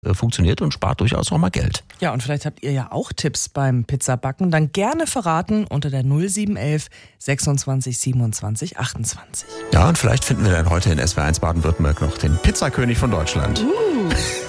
funktioniert und spart durchaus auch mal Geld. Ja, und vielleicht habt ihr ja auch Tipps beim Pizzabacken. Dann gerne verraten unter der 0711 26 27 28. Ja, und vielleicht finden wir dann heute in SWR1 Baden-Württemberg noch den Pizzakönig von Deutschland.